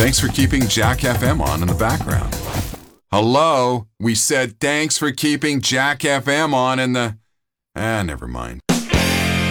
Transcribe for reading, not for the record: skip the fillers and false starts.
Thanks for keeping Jack FM on in the background. Hello? We said thanks for keeping Jack FM on in the... never mind.